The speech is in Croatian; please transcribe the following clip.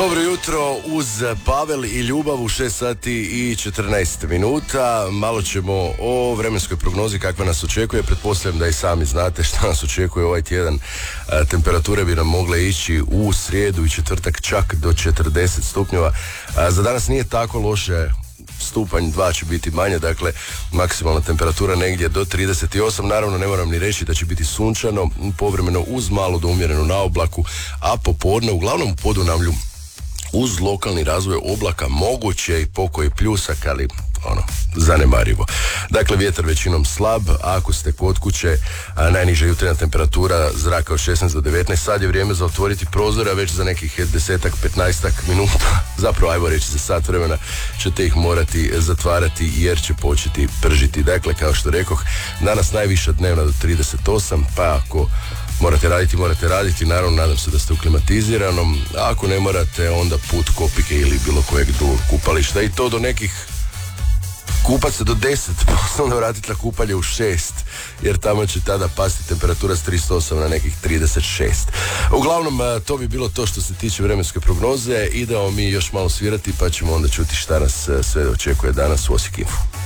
Dobro jutro uz Pavel i Ljubav u 6 sati i 14 minuta. Malo ćemo o vremenskoj prognozi kakva nas očekuje. Pretpostavljam da i sami znate šta nas očekuje ovaj tjedan. Temperature bi nam mogle ići u srijedu i četvrtak čak do 40 stupnjeva. Za danas nije tako loše. Stupanj 2 će biti manje, dakle maksimalna temperatura negdje do 38. Naravno ne moram ni reći da će biti sunčano, povremeno uz malo do umjerenu na oblaku, a popodne uglavnom u Podunavlju uz lokalni razvoj oblaka moguće i pokoji pljusak, ali zanemarivo. Dakle, vjetar većinom slab, a ako ste kod kuće, najniža jutarnja temperatura zraka od 16 do 19, sad je vrijeme za otvoriti prozore, a već za nekih 10-15 minuta, zapravo ajmo reći za sat vremena, ćete ih morati zatvarati jer će početi pržiti. Dakle, kao što rekoh, danas najviša dnevna do 38, pa ako morate raditi, naravno nadam se da ste u klimatiziranom, a ako ne morate, onda put Kopike ili bilo kojeg drugog kupališta, i to do nekih kupat se do 10, onda vratiti na kupanje u 6, jer tamo će tada pasti temperatura s 38 na nekih 36. Uglavnom, to bi bilo to što se tiče vremenske prognoze. Idemo mi još malo svirati, pa ćemo onda čuti šta nas sve očekuje danas u Osijek Info.